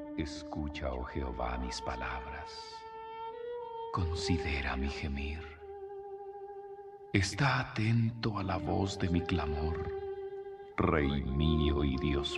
Escucha, oh Jehová, mis palabras. Considera mi gemir. Está atento a la voz de mi clamor, Rey mío y Dios